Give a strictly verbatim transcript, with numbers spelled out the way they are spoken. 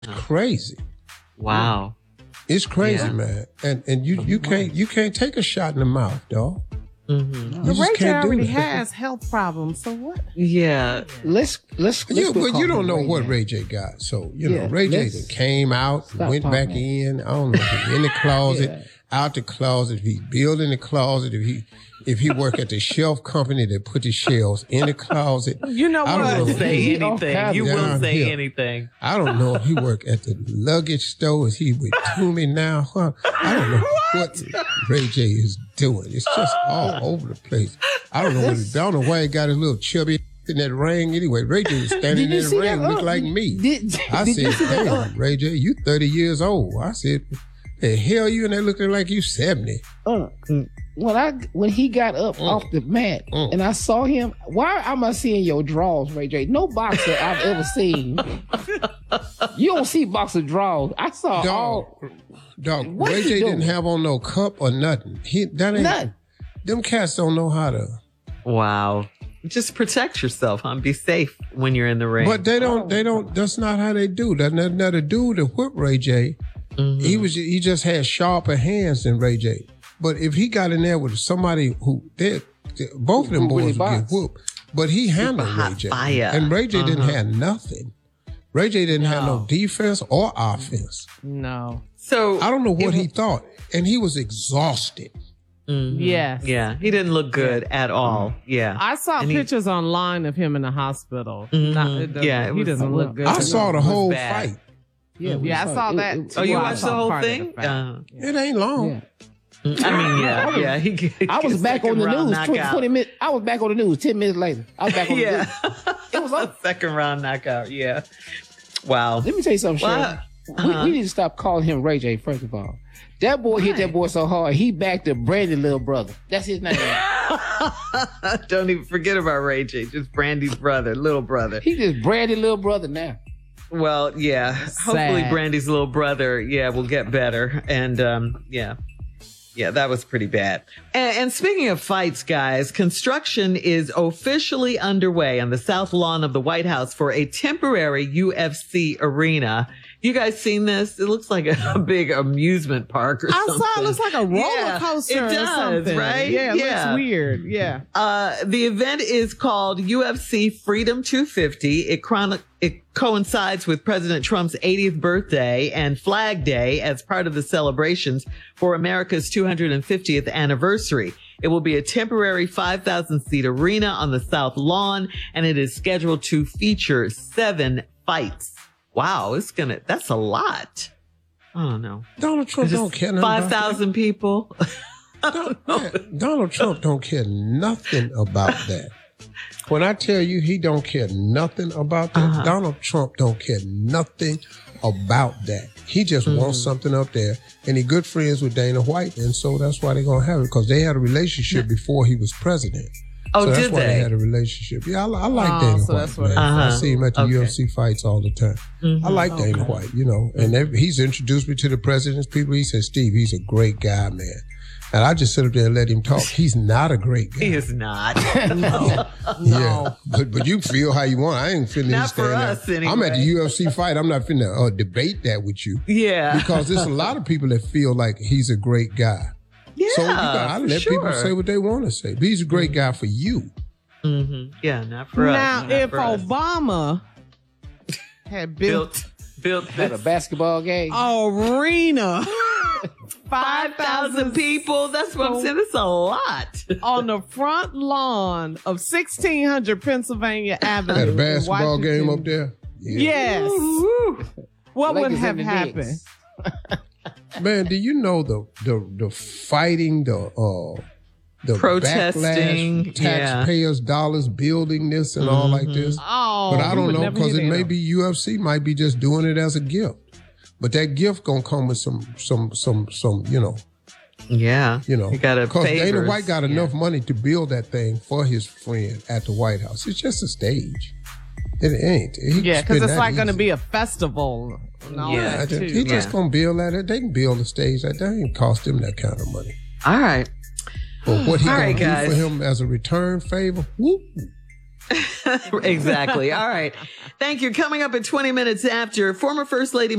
crazy. Wow. It's crazy, Yeah. man. And and you you can't you can't take a shot in the mouth, dog. Mm-hmm. You Ray just J can't do already that. has health problems, so what? Yeah. Let's let's. let's You, quit but you calling don't him know Ray what J. Ray J got. So, you Yeah, know, Ray J let's done came out, stop went talking back that. in. I don't know if he's in the closet, Yeah. out the closet, if he's building the closet, if he if he work at the shelf company that put the shelves in the closet. You know I don't what? know. Will say He all anything. kinds You of will down say here. anything. I don't know if he work at the luggage store. Is he with Toomey now? Huh? I don't know what Ray J is doing. It's just all over the place. I don't know. What, I don't know why he got his little chubby in that ring. Anyway, Ray J was standing Did you in the see ring, that? looked Uh, like me. Did, I did said, you see that? Uh, "Damn, Ray J, you thirty years old." I said, "The hell you in there looking like you seventy?" uh, when I when he got up Mm. off the mat Mm. and I saw him, why am I seeing your draws, Ray J? No boxer I've ever seen. You don't see boxer draws. I saw Dog, all dog. What Ray he J doing? didn't have on no cup or nothing. He that ain't none. them cats don't know how to. Wow. Just protect yourself, huh? Be safe when you're in the ring. But they don't. They don't. That's not how they do. That another dude that whipped Ray J. Mhm. He was. He just had sharper hands than Ray J. But if he got in there with somebody who did, both of them Who really boys would get box. whooped. But he handled hot Ray J. fire. And Ray J didn't Uh-huh. have nothing. Ray J didn't have no No. defense or offense. No. So I don't know what it- he thought. And he was exhausted. Mhm. Yes. Yeah. He didn't look good at all. Yeah. I saw And he- pictures online of him in the hospital. Mhm. Not- it doesn't- Yeah, it he was- doesn't look good. I saw the whole bad. fight. Yeah, we Yeah, I saw it. that It- Oh, you Well, I watched the saw whole part of the thing? fight. Uh, It ain't long. Yeah. I mean, yeah, yeah. He, he I was gets back on second the round news twenty, knockout. twenty minutes. I was back on the news ten minutes later. I was back on the Yeah. news. It was up. Second round knockout. Yeah. Wow. Let me tell you something, Sharon. Well, We, uh-huh. we need to stop calling him Ray J, first of all. That boy hit that boy so hard, he backed the Brandy little brother. That's his name. Don't even forget about Ray J. Just Brandy's brother, little brother. He just Brandy little brother now. Well, yeah. Hopefully, Sad. Brandy's little brother, yeah, will get better. And um, yeah, yeah, that was pretty bad. And, and speaking of fights, guys, construction is officially underway on the south lawn of the White House for a temporary U F C arena. You guys seen this? It looks like a big amusement park or I something. saw it looks like a roller Yeah, coaster. it or does, something. right? Yeah, it Yeah. looks weird. Yeah. Uh, the event is called U F C Freedom two fifty. It, chron- it coincides with President Trump's eightieth birthday and Flag Day as part of the celebrations for America's two hundred fiftieth anniversary. It will be a temporary five thousand seat arena on the South Lawn, and it is scheduled to feature seven fights. Wow, it's gonna, that's a lot. I don't know. Donald Trump don't care nothing Five about that. thousand people. Don't- man, Donald Trump don't care nothing about that. When I tell you he don't care nothing about that, Uh-huh. Donald Trump don't care nothing about that. He just Mm-hmm. wants something up there, and he good friends with Dana White, and so that's why they're gonna have it, because they had a relationship before he was president. Oh, so that's did why they? they? had a relationship. Yeah, I, I like Oh, Dana so White. that's what man. it is. I Uh-huh. see him at the Okay. U F C fights all the time. Mhm. I like Dana Okay. White, you know, and they, he's introduced me to the president's people. He said, "Steve, he's a great guy, man." And I just sit up there and let him talk. He's not a great guy. He is not. No. Yeah, but but you feel how you want. I ain't finna Not stand for there. us, I'm at the anyway. U F C fight. I'm not finna uh, debate that with you Yeah. because there's a lot of people that feel like he's a great guy. Yeah. so you got, I for let sure. people say what they want to say. But he's a great guy for you. hmm Yeah, not for Now, us. not if for us. Obama had built built built At a this basketball game. arena, five thousand people, that's what I'm saying. It's a lot. on the front lawn of sixteen hundred Pennsylvania Avenue. Had a in basketball game Washington. up there. Yes. Woo. What would Lakers have in the happened? mix. Man, do you know the the the fighting, the uh the Protesting, backlash, yeah. taxpayers' dollars building this and all like this? Oh, But I we don't would know never because hear it the may end be U F C might be just doing it as a gift. But that gift gonna come with some some some some you know Yeah. you know You gotta because Dana favors, White got yeah. enough money to build that thing for his friend at the White House. It's just a stage. It ain't. He of- Yeah, because spend it's that like going to easy. be a festival. And all Yeah, I that just- too. he just Yeah. gonna build that. They can build a stage that that ain't cost him that kind of money. All right. But what he All gonna right, do guys. for him as a return favor? Whoop. Exactly. All right. Thank you. Coming up at twenty minutes after, former First Lady